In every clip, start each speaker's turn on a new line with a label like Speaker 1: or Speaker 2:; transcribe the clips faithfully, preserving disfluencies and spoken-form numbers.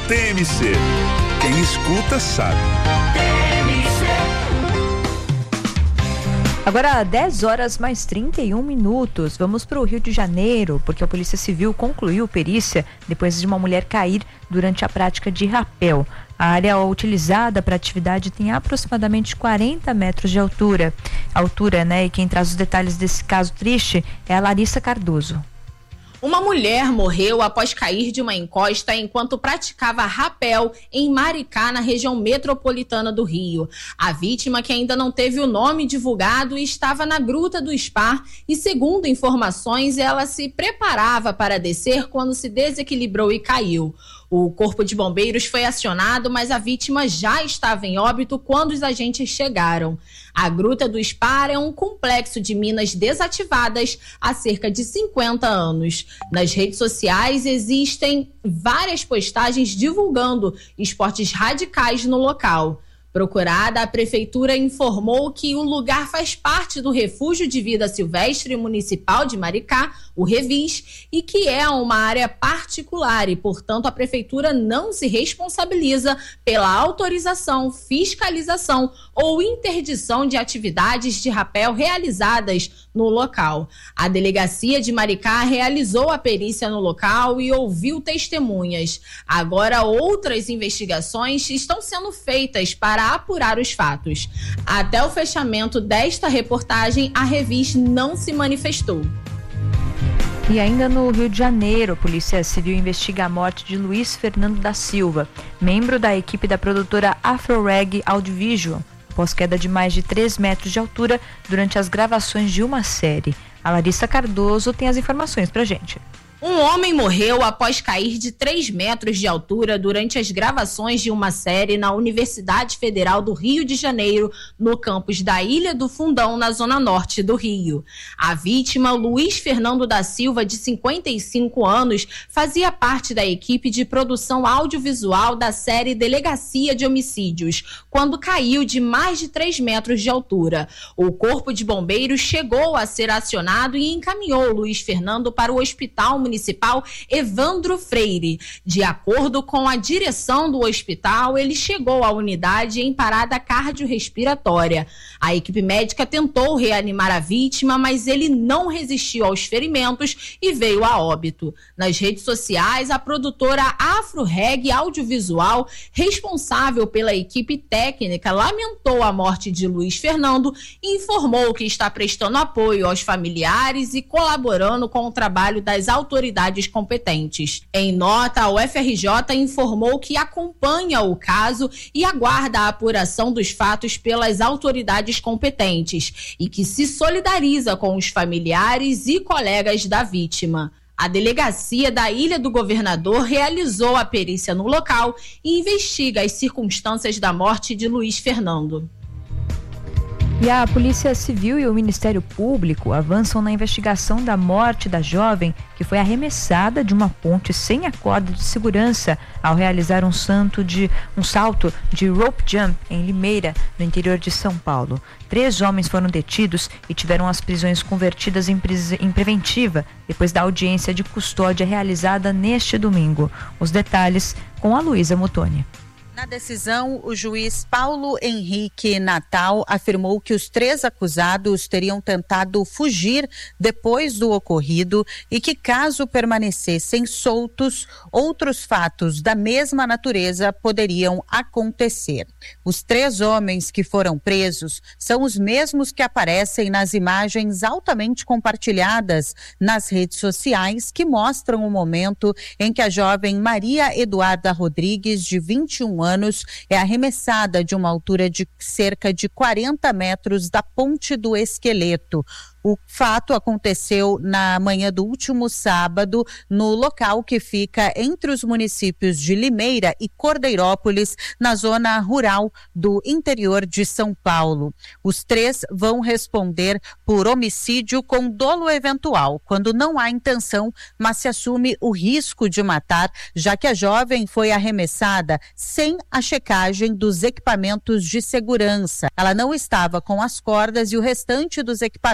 Speaker 1: T M C. Quem escuta sabe.
Speaker 2: Agora, dez horas mais trinta e um minutos. Vamos para o Rio de Janeiro, porque a Polícia Civil concluiu perícia depois de uma mulher cair durante a prática de rapel. A área utilizada para a atividade tem aproximadamente quarenta metros de altura. Altura, né? E quem traz os detalhes desse caso triste é a Larissa Cardoso.
Speaker 3: Uma mulher morreu após cair de uma encosta enquanto praticava rapel em Maricá, na região metropolitana do Rio. A vítima, que ainda não teve o nome divulgado, estava na Gruta do Spar e, segundo informações, ela se preparava para descer quando se desequilibrou e caiu. O Corpo de Bombeiros foi acionado, mas a vítima já estava em óbito quando os agentes chegaram. A Gruta do Spar é um complexo de minas desativadas há cerca de cinquenta anos. Nas redes sociais existem várias postagens divulgando esportes radicais no local. Procurada, a prefeitura informou que o lugar faz parte do Refúgio de Vida Silvestre Municipal de Maricá, o Revis, e que é uma área particular e, portanto, a prefeitura não se responsabiliza pela autorização, fiscalização ou interdição de atividades de rapel realizadas no local. A delegacia de Maricá realizou a perícia no local e ouviu testemunhas. Agora, outras investigações estão sendo feitas para apurar os fatos. Até o fechamento desta reportagem, a Revis não se manifestou.
Speaker 2: E ainda no Rio de Janeiro, a Polícia Civil investiga a morte de Luiz Fernando da Silva, membro da equipe da produtora Afro-Reg Audiovisual, após queda de mais de três metros de altura durante as gravações de uma série. A Larissa Cardoso tem as informações pra gente.
Speaker 3: Um homem morreu após cair de três metros de altura durante as gravações de uma série na Universidade Federal do Rio de Janeiro, no campus da Ilha do Fundão, na zona norte do Rio. A vítima, Luiz Fernando da Silva, de cinquenta e cinco anos, fazia parte da equipe de produção audiovisual da série Delegacia de Homicídios, quando caiu de mais de três metros de altura. O Corpo de Bombeiros chegou a ser acionado e encaminhou Luiz Fernando para o Hospital Municipal Evandro Freire. De acordo com a direção do hospital, ele chegou à unidade em parada cardiorrespiratória. A equipe médica tentou reanimar a vítima, mas ele não resistiu aos ferimentos e veio a óbito. Nas redes sociais, a produtora Afro-Reg Audiovisual, responsável pela equipe técnica, lamentou a morte de Luiz Fernando e informou que está prestando apoio aos familiares e colaborando com o trabalho das autoridades autoridades competentes. Em nota, a U F R J informou que acompanha o caso e aguarda a apuração dos fatos pelas autoridades competentes e que se solidariza com os familiares e colegas da vítima. A delegacia da Ilha do Governador realizou a perícia no local e investiga as circunstâncias da morte de Luiz Fernando.
Speaker 2: E a Polícia Civil e o Ministério Público avançam na investigação da morte da jovem que foi arremessada de uma ponte sem a corda de segurança ao realizar um, santo de, um salto de rope jump em Limeira, no interior de São Paulo. Três homens foram detidos e tiveram as prisões convertidas em, pris, em preventiva depois da audiência de custódia realizada neste domingo. Os detalhes com a Luísa Motoni.
Speaker 4: Na decisão, o juiz Paulo Henrique Natal afirmou que os três acusados teriam tentado fugir depois do ocorrido e que, caso permanecessem soltos, outros fatos da mesma natureza poderiam acontecer. Os três homens que foram presos são os mesmos que aparecem nas imagens altamente compartilhadas nas redes sociais que mostram o momento em que a jovem Maria Eduarda Rodrigues, de vinte e um anos, anos, é arremessada de uma altura de cerca de quarenta metros da Ponte do Esqueleto. O fato aconteceu na manhã do último sábado, no local que fica entre os municípios de Limeira e Cordeirópolis, na zona rural do interior de São Paulo. Os três vão responder por homicídio com dolo eventual, quando não há intenção, mas se assume o risco de matar, já que a jovem foi arremessada sem a checagem dos equipamentos de segurança. Ela não estava com as cordas e o restante dos equipamentos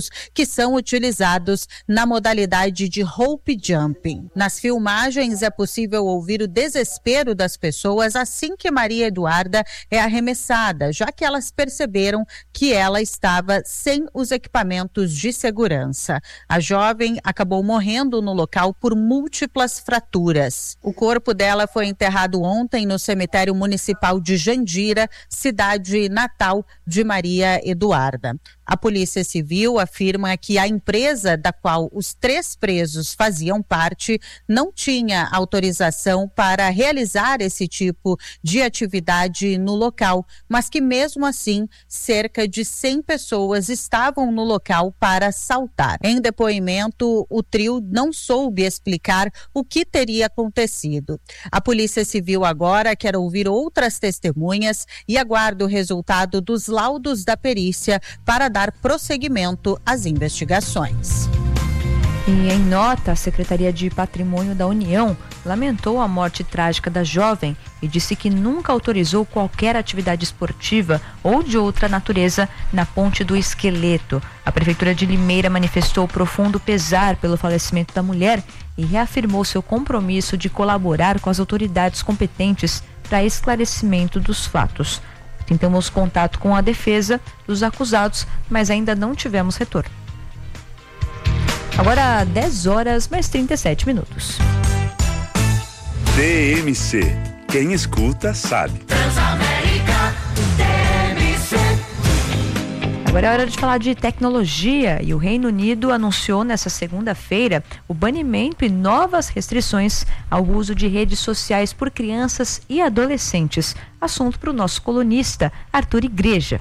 Speaker 4: equipamentos que são utilizados na modalidade de rope jumping. Nas filmagens é possível ouvir o desespero das pessoas assim que Maria Eduarda é arremessada, já que elas perceberam que ela estava sem os equipamentos de segurança. A jovem acabou morrendo no local por múltiplas fraturas. O corpo dela foi enterrado ontem no cemitério municipal de Jandira, cidade natal de Maria Eduarda. A Polícia Civil afirma que a empresa da qual os três presos faziam parte não tinha autorização para realizar esse tipo de atividade no local, mas que mesmo assim cerca de cem pessoas estavam no local para assaltar. Em depoimento, o trio não soube explicar o que teria acontecido. A Polícia Civil agora quer ouvir outras testemunhas e aguarda o resultado dos laudos da perícia para dar prosseguimento às investigações.
Speaker 2: E em nota, a Secretaria de Patrimônio da União lamentou a morte trágica da jovem e disse que nunca autorizou qualquer atividade esportiva ou de outra natureza na Ponte do Esqueleto. A Prefeitura de Limeira manifestou profundo pesar pelo falecimento da mulher e reafirmou seu compromisso de colaborar com as autoridades competentes para esclarecimento dos fatos. Tentamos contato com a defesa dos acusados, mas ainda não tivemos retorno. Agora dez horas mais trinta e sete minutos.
Speaker 1: D M C. Quem escuta sabe.
Speaker 5: Transamérica D M C.
Speaker 2: Agora é hora de falar de tecnologia e o Reino Unido anunciou nesta segunda-feira o banimento e novas restrições ao uso de redes sociais por crianças e adolescentes. Assunto para o nosso colunista Arthur Igreja.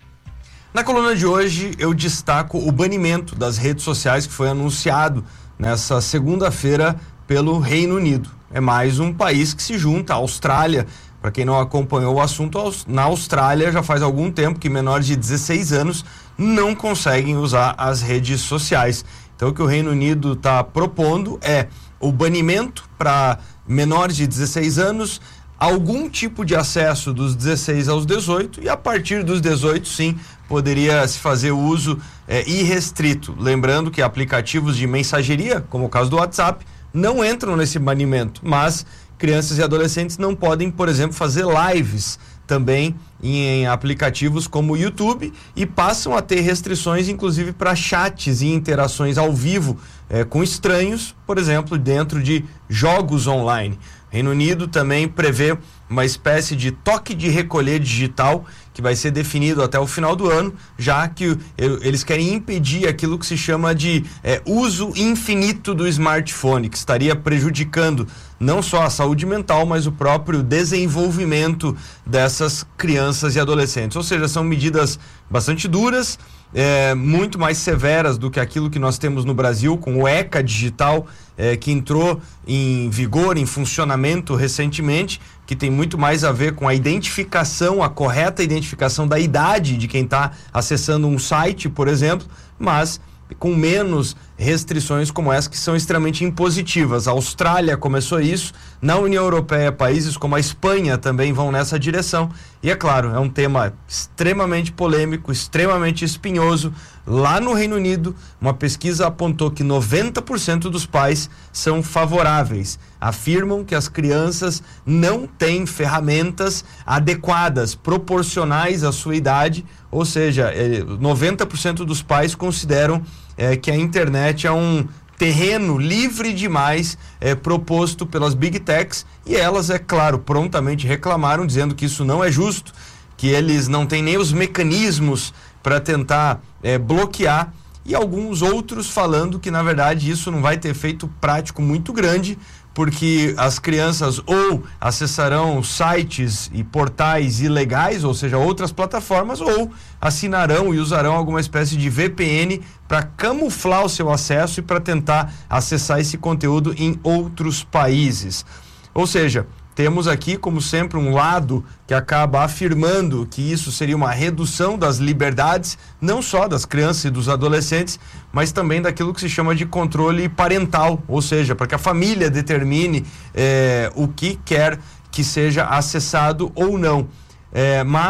Speaker 6: Na coluna de hoje eu destaco o banimento das redes sociais que foi anunciado nessa segunda-feira pelo Reino Unido. É mais um país que se junta à Austrália. Para quem não acompanhou o assunto, na Austrália já faz algum tempo que menores de dezesseis anos não conseguem usar as redes sociais. Então o que o Reino Unido está propondo é o banimento para menores de dezesseis anos, algum tipo de acesso dos dezesseis aos dezoito e a partir dos dezoito, sim, poderia se fazer uso é, irrestrito. Lembrando que aplicativos de mensageria, como o caso do WhatsApp, não entram nesse banimento, mas crianças e adolescentes não podem, por exemplo, fazer lives também em, em aplicativos como o YouTube e passam a ter restrições, inclusive, para chats e interações ao vivo é, com estranhos, por exemplo, dentro de jogos online. Reino Unido também prevê uma espécie de toque de recolher digital que vai ser definido até o final do ano, já que eles querem impedir aquilo que se chama de é, uso infinito do smartphone, que estaria prejudicando não só a saúde mental, mas o próprio desenvolvimento dessas crianças e adolescentes. Ou seja, são medidas bastante duras, É, muito mais severas do que aquilo que nós temos no Brasil, com o ECA digital, é, que entrou em vigor, em funcionamento recentemente, que tem muito mais a ver com a identificação, a correta identificação da idade de quem está acessando um site, por exemplo, mas com menos restrições como essa, que são extremamente impositivas. A Austrália começou isso, na União Europeia, países como a Espanha também vão nessa direção, e é claro, é um tema extremamente polêmico, extremamente espinhoso. Lá no Reino Unido, uma pesquisa apontou que noventa por cento dos pais são favoráveis, afirmam que as crianças não têm ferramentas adequadas, proporcionais à sua idade, ou seja, noventa por cento dos pais consideram é, que a internet é um terreno livre demais é, proposto pelas Big Techs, e elas, é claro, prontamente reclamaram, dizendo que isso não é justo, que eles não têm nem os mecanismos para tentar é, bloquear, e alguns outros falando que, na verdade, isso não vai ter efeito prático muito grande, porque as crianças ou acessarão sites e portais ilegais, ou seja, outras plataformas, ou assinarão e usarão alguma espécie de V P N para camuflar o seu acesso e para tentar acessar esse conteúdo em outros países. Ou seja, temos aqui, como sempre, um lado que acaba afirmando que isso seria uma redução das liberdades, não só das crianças e dos adolescentes, mas também daquilo que se chama de controle parental, ou seja, para que a família determine eh, o que quer que seja acessado ou não. Eh, mas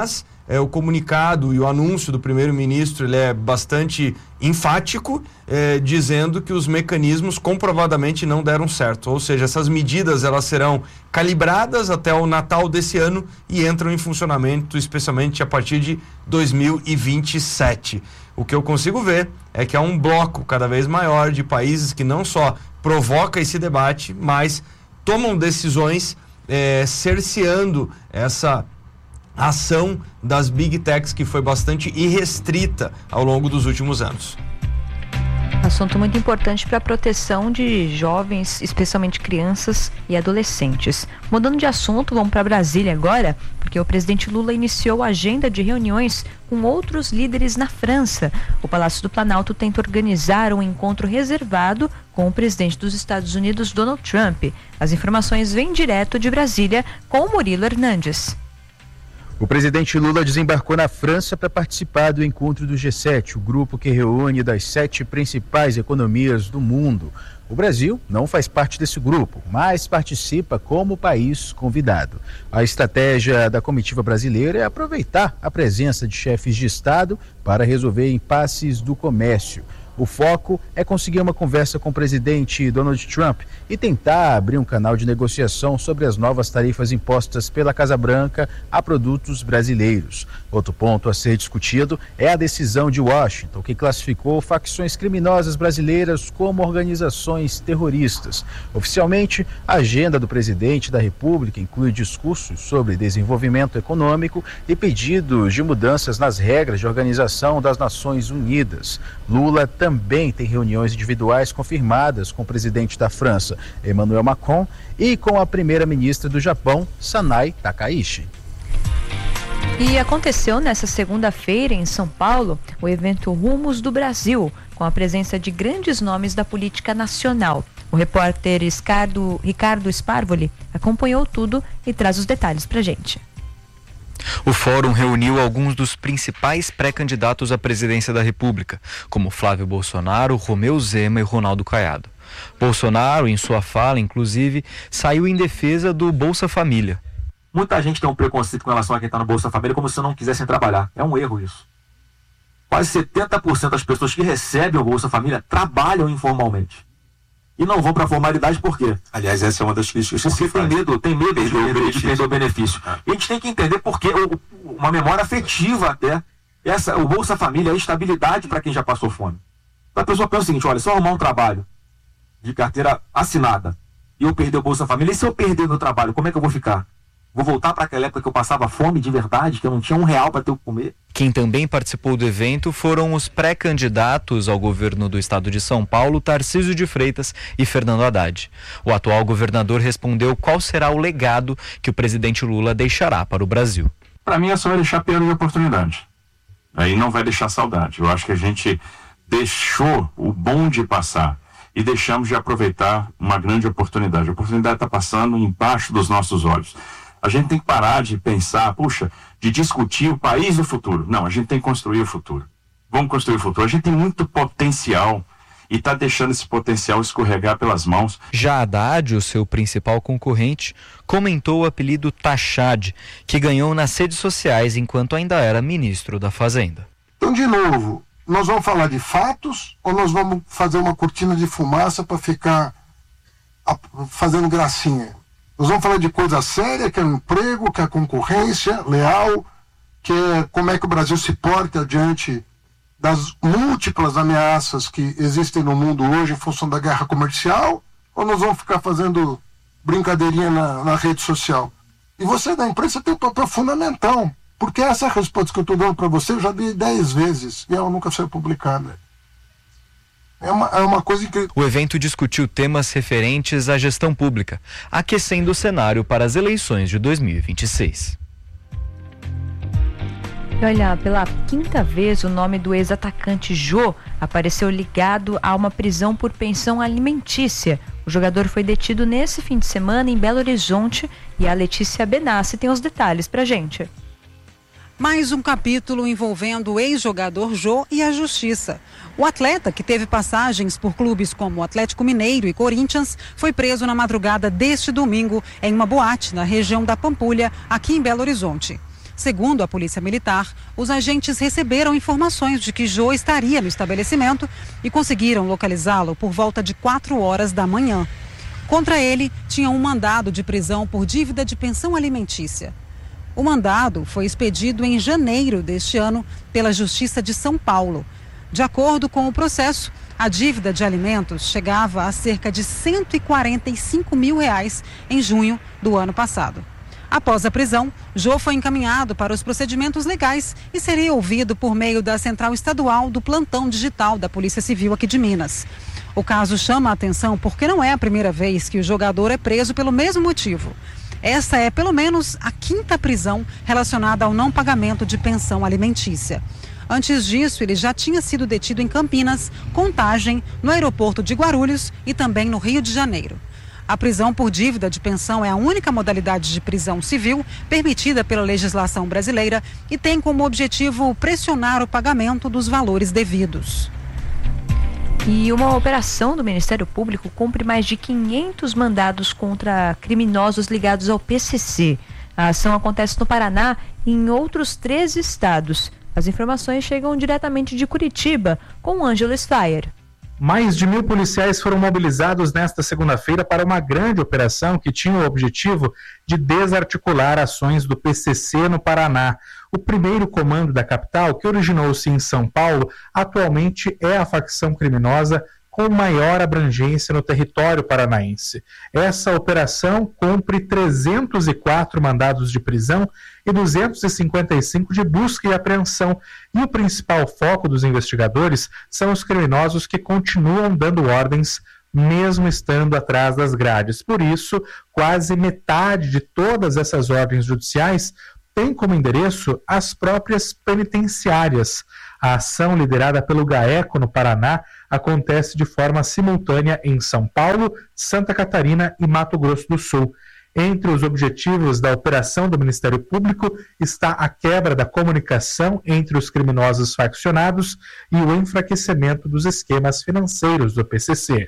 Speaker 6: é, o comunicado e o anúncio do primeiro-ministro ele é bastante enfático, é, dizendo que os mecanismos comprovadamente não deram certo. Ou seja, essas medidas elas serão calibradas até o Natal desse ano e entram em funcionamento especialmente a partir de dois mil e vinte e sete. O que eu consigo ver é que há um bloco cada vez maior de países que não só provoca esse debate, mas tomam decisões é, cerceando essa ação das Big Techs, que foi bastante irrestrita ao longo dos últimos anos.
Speaker 2: Assunto muito importante para a proteção de jovens, especialmente crianças e adolescentes. Mudando de assunto, vamos para Brasília agora, porque o presidente Lula iniciou a agenda de reuniões com outros líderes na França. O Palácio do Planalto tenta organizar um encontro reservado com o presidente dos Estados Unidos, Donald Trump. As informações vêm direto de Brasília com o Murilo Hernandes.
Speaker 7: O presidente Lula desembarcou na França para participar do encontro do G sete, o grupo que reúne das sete principais economias do mundo. O Brasil não faz parte desse grupo, mas participa como país convidado. A estratégia da comitiva brasileira é aproveitar a presença de chefes de Estado para resolver impasses do comércio. O foco é conseguir uma conversa com o presidente Donald Trump e tentar abrir um canal de negociação sobre as novas tarifas impostas pela Casa Branca a produtos brasileiros. Outro ponto a ser discutido é a decisão de Washington, que classificou facções criminosas brasileiras como organizações terroristas. Oficialmente, a agenda do presidente da República inclui discursos sobre desenvolvimento econômico e pedidos de mudanças nas regras de organização das Nações Unidas. Lula também tem reuniões individuais confirmadas com o presidente da França, Emmanuel Macron, e com a primeira-ministra do Japão, Sanai Takaichi.
Speaker 2: E aconteceu nesta segunda-feira em São Paulo o evento Rumos do Brasil, com a presença de grandes nomes da política nacional. O repórter Ricardo, Ricardo Sparvoli acompanhou tudo e traz os detalhes pra gente.
Speaker 8: O fórum reuniu alguns dos principais pré-candidatos à presidência da República, como Flávio Bolsonaro, Romeu Zema e Ronaldo Caiado. Bolsonaro, em sua fala, inclusive, saiu em defesa do Bolsa Família.
Speaker 9: Muita gente tem um preconceito com relação a quem está no Bolsa Família, como se não quisessem trabalhar. É um erro isso. Quase setenta por cento das pessoas que recebem o Bolsa Família trabalham informalmente. E não vão para a formalidade por quê? Aliás, essa é uma das críticas. Porque tem medo, tem medo de, de, de perder o benefício. Ah. E a gente tem que entender por quê, uma memória afetiva até, essa, o Bolsa Família é estabilidade para quem já passou fome. Então a pessoa pensa o seguinte, olha, se eu arrumar um trabalho de carteira assinada e eu perder o Bolsa Família, e se eu perder meu trabalho, como é que eu vou ficar? Vou voltar para aquela época que eu passava fome de verdade, que eu não tinha um real para ter o que comer?
Speaker 8: Quem também participou do evento foram os pré-candidatos ao governo do estado de São Paulo, Tarcísio de Freitas e Fernando Haddad. O atual governador respondeu qual será o legado que o presidente Lula deixará para o Brasil.
Speaker 10: Para mim, é só deixar perda de oportunidade. Aí não vai deixar saudade. Eu acho que a gente deixou o bonde passar e deixamos de aproveitar uma grande oportunidade. A oportunidade está passando embaixo dos nossos olhos. A gente tem que parar de pensar, puxa, de discutir o país do futuro. Não, a gente tem que construir o futuro. Vamos construir o futuro. A gente tem muito potencial e está deixando esse potencial escorregar pelas mãos.
Speaker 8: Já Haddad, o seu principal concorrente, comentou o apelido Tachad, que ganhou nas redes sociais enquanto ainda era ministro da Fazenda.
Speaker 11: Então, de novo, nós vamos falar de fatos ou nós vamos fazer uma cortina de fumaça para ficar fazendo gracinha? Nós vamos falar de coisa séria, que é o emprego, que é a concorrência leal, que é como é que o Brasil se porta diante das múltiplas ameaças que existem no mundo hoje em função da guerra comercial, ou nós vamos ficar fazendo brincadeirinha na, na rede social? E você da imprensa tem um papel fundamental, porque essa resposta que eu estou dando para você eu já dei dez vezes e ela nunca foi publicada. É uma, é uma coisa que...
Speaker 8: O evento discutiu temas referentes à gestão pública, aquecendo o cenário para as eleições de dois mil e vinte e seis.
Speaker 2: E olha, pela quinta vez o nome do ex-atacante Jô apareceu ligado a uma prisão por pensão alimentícia. O jogador foi detido nesse fim de semana em Belo Horizonte e a Letícia Benassi tem os detalhes pra gente.
Speaker 12: Mais um capítulo envolvendo o ex-jogador Jô e a justiça. O atleta, que teve passagens por clubes como Atlético Mineiro e Corinthians, foi preso na madrugada deste domingo em uma boate na região da Pampulha, aqui em Belo Horizonte. Segundo a Polícia Militar, os agentes receberam informações de que Jô estaria no estabelecimento e conseguiram localizá-lo por volta de quatro horas da manhã. Contra ele, tinha um mandado de prisão por dívida de pensão alimentícia. O mandado foi expedido em janeiro deste ano pela Justiça de São Paulo. De acordo com o processo, a dívida de alimentos chegava a cerca de cento e quarenta e cinco mil reais em junho do ano passado. Após a prisão, Jô foi encaminhado para os procedimentos legais e seria ouvido por meio da Central Estadual do Plantão Digital da Polícia Civil aqui de Minas. O caso chama a atenção porque não é a primeira vez que o jogador é preso pelo mesmo motivo. Essa é pelo menos a quinta prisão relacionada ao não pagamento de pensão alimentícia. Antes disso, ele já tinha sido detido em Campinas, Contagem, no aeroporto de Guarulhos e também no Rio de Janeiro. A prisão por dívida de pensão é a única modalidade de prisão civil permitida pela legislação brasileira e tem como objetivo pressionar o pagamento dos valores devidos.
Speaker 2: E uma operação do Ministério Público cumpre mais de quinhentos mandados contra criminosos ligados ao P C C. A ação acontece no Paraná e em outros três estados. As informações chegam diretamente de Curitiba, com Ângelo Steyer.
Speaker 13: Mais de mil policiais foram mobilizados nesta segunda-feira para uma grande operação que tinha o objetivo de desarticular ações do P C C no Paraná. O primeiro comando da capital, que originou-se em São Paulo, atualmente é a facção criminosa com maior abrangência no território paranaense. Essa operação cumpre trezentos e quatro mandados de prisão e duzentos e cinquenta e cinco de busca e apreensão. E o principal foco dos investigadores são os criminosos que continuam dando ordens, mesmo estando atrás das grades. Por isso, quase metade de todas essas ordens judiciais tem como endereço as próprias penitenciárias. A ação, liderada pelo GAECO no Paraná, acontece de forma simultânea em São Paulo, Santa Catarina e Mato Grosso do Sul. Entre os objetivos da operação do Ministério Público está a quebra da comunicação entre os criminosos faccionados e o enfraquecimento dos esquemas financeiros do P C C.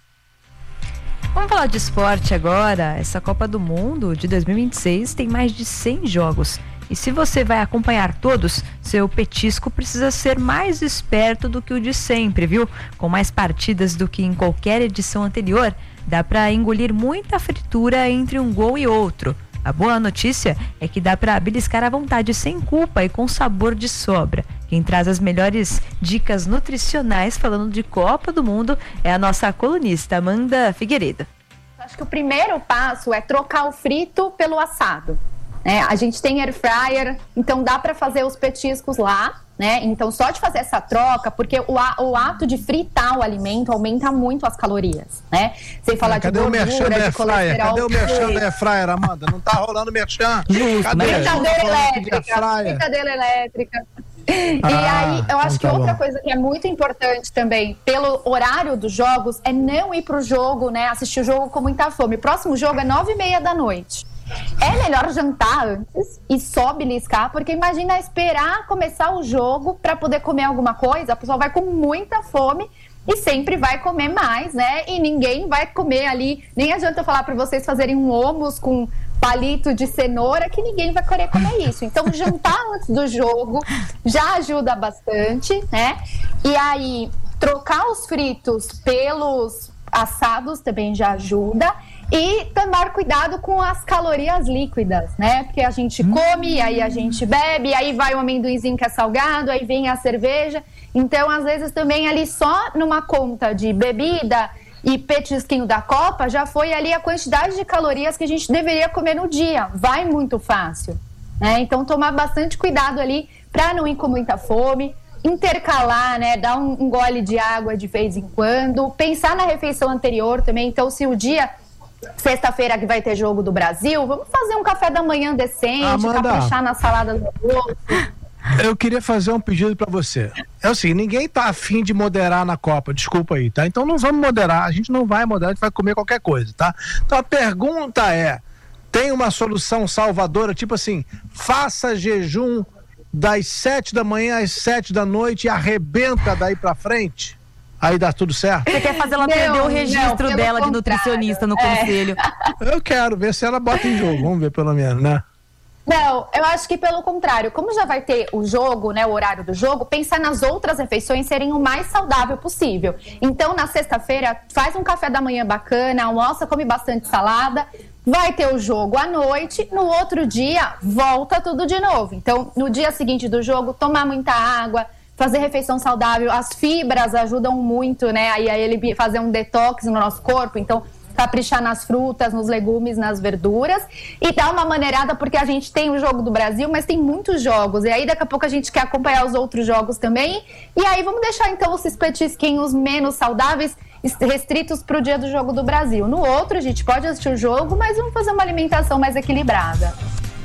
Speaker 2: Vamos falar de esporte agora. Essa Copa do Mundo de dois mil e vinte e seis tem mais de cem jogos. E se você vai acompanhar todos, seu petisco precisa ser mais esperto do que o de sempre, viu? Com mais partidas do que em qualquer edição anterior, dá para engolir muita fritura entre um gol e outro. A boa notícia é que dá para beliscar à vontade sem culpa e com sabor de sobra. Quem traz as melhores dicas nutricionais falando de Copa do Mundo é a nossa colunista Amanda Figueiredo.
Speaker 14: Acho que o primeiro passo é trocar o frito pelo assado. É, a gente tem air fryer, então dá para fazer os petiscos lá, né? Então só de fazer essa troca, porque o, o ato de fritar o alimento aumenta muito as calorias, né? Sem falar ah, de gordura, de colesterol.
Speaker 15: Cadê o merchan da air fryer, Amanda? Não tá rolando merchan.
Speaker 14: Fritadeira elétrica, fritadeira elétrica. E ah, aí, eu acho então que outra bom. coisa que é muito importante também, pelo horário dos jogos, é não ir pro jogo, né? Assistir o jogo com muita fome. O próximo jogo é nove e meia da noite. É melhor jantar antes e só beliscar, porque imagina esperar começar o jogo para poder comer alguma coisa, a pessoa vai com muita fome e sempre vai comer mais, né? E ninguém vai comer ali, nem adianta eu falar para vocês fazerem um hummus com palito de cenoura, que ninguém vai querer comer isso. Então, jantar antes do jogo já ajuda bastante, né? E aí, trocar os fritos pelos assados também já ajuda. E tomar cuidado com as calorias líquidas, né? Porque a gente come, aí a gente bebe, aí vai o amendoinzinho que é salgado, aí vem a cerveja. Então, às vezes, também ali só numa conta de bebida e petisquinho da Copa, já foi ali a quantidade de calorias que a gente deveria comer no dia. Vai muito fácil, né? Então, tomar bastante cuidado ali para não ir com muita fome. Intercalar, né? Dar um, um gole de água de vez em quando. Pensar na refeição anterior também. Então, se o dia... Sexta-feira que vai ter jogo do Brasil, vamos fazer um café da manhã decente,
Speaker 15: Amanda,
Speaker 14: caprichar na salada do almoço.
Speaker 15: Eu queria fazer um pedido pra você. É o seguinte, ninguém tá afim de moderar na Copa, desculpa aí, tá? Então não vamos moderar, a gente não vai moderar, a gente vai comer qualquer coisa, tá? Então a pergunta é, tem uma solução salvadora, tipo assim, faça jejum das sete da manhã às sete da noite e arrebenta daí pra frente? Aí dá tudo certo?
Speaker 2: Você quer fazer ela não, perder o registro não, dela de nutricionista no é. conselho?
Speaker 15: Eu quero ver se ela bota em jogo, vamos ver pelo menos, né?
Speaker 14: Não, eu acho que pelo contrário, como já vai ter o jogo, né, o horário do jogo, pensar nas outras refeições serem o mais saudável possível. Então, na sexta-feira, faz um café da manhã bacana, almoça, come bastante salada, vai ter o jogo à noite, no outro dia, volta tudo de novo. Então, no dia seguinte do jogo, tomar muita água, fazer refeição saudável, as fibras ajudam muito, né, aí a ele fazer um detox no nosso corpo, então caprichar nas frutas, nos legumes, nas verduras e dar uma maneirada, porque a gente tem o jogo do Brasil, mas tem muitos jogos, e aí daqui a pouco a gente quer acompanhar os outros jogos também, e aí vamos deixar então esses petisquinhos menos saudáveis restritos para o dia do jogo do Brasil. No outro a gente pode assistir o jogo, mas vamos fazer uma alimentação mais equilibrada.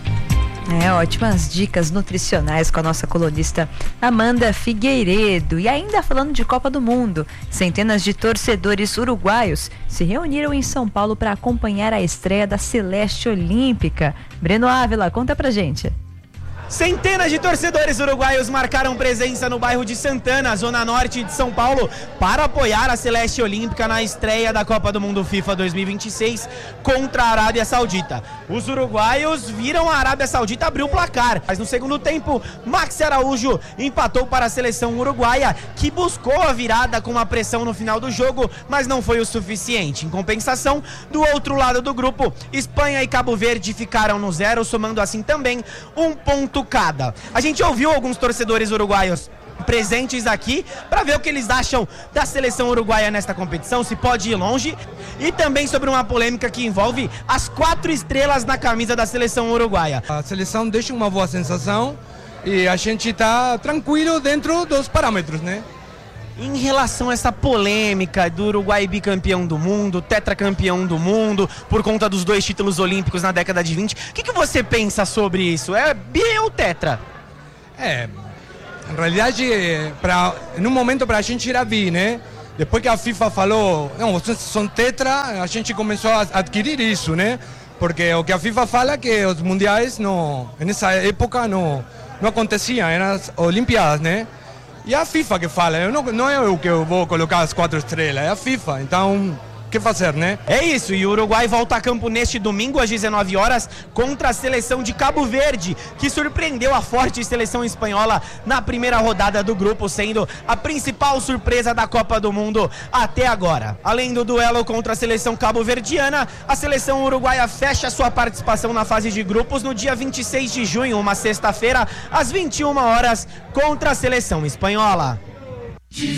Speaker 2: É, ótimas dicas nutricionais com a nossa colunista Amanda Figueiredo. E ainda falando de Copa do Mundo, centenas de torcedores uruguaios se reuniram em São Paulo para acompanhar a estreia da Celeste Olímpica. Breno Ávila, conta pra gente.
Speaker 16: Centenas de torcedores uruguaios marcaram presença no bairro de Santana, zona norte de São Paulo, para apoiar a Celeste Olímpica na estreia da Copa do Mundo FIFA dois mil e vinte e seis contra a Arábia Saudita. Os uruguaios viram a Arábia Saudita abrir o placar, mas no segundo tempo, Maxi Araújo empatou para a seleção uruguaia, que buscou a virada com uma pressão no final do jogo, mas não foi o suficiente. Em compensação, do outro lado do grupo, Espanha e Cabo Verde ficaram no zero, somando assim também um ponto cada. A gente ouviu alguns torcedores uruguaios presentes aqui para ver o que eles acham da seleção uruguaia nesta competição, se pode ir longe, e também sobre uma polêmica que envolve as quatro estrelas na camisa da seleção uruguaia.
Speaker 17: A seleção deixa uma boa sensação e a gente está tranquilo dentro dos parâmetros, né?
Speaker 16: Em relação a essa polêmica do Uruguai bicampeão do mundo, tetracampeão do mundo, por conta dos dois títulos olímpicos na década de vinte, o que, que você pensa sobre isso? É bi ou tetra?
Speaker 17: É, em realidade, pra, em um momento para a gente era bi, né? Depois que a FIFA falou, não, vocês são tetra, a gente começou a adquirir isso, né? Porque o que a FIFA fala é que os mundiais, não, nessa época, não, não aconteciam, eram as Olimpíadas, né? E a FIFA que fala, eu não, não é eu que eu vou colocar as quatro estrelas, é a FIFA, então o que fazer, né?
Speaker 16: É isso, e o Uruguai volta a campo neste domingo às dezenove horas contra a seleção de Cabo Verde, que surpreendeu a forte seleção espanhola na primeira rodada do grupo, sendo a principal surpresa da Copa do Mundo até agora. Além do duelo contra a seleção cabo-verdiana, a seleção uruguaia fecha sua participação na fase de grupos no dia vinte e seis de junho, uma sexta-feira, às vinte e uma horas, contra a seleção espanhola.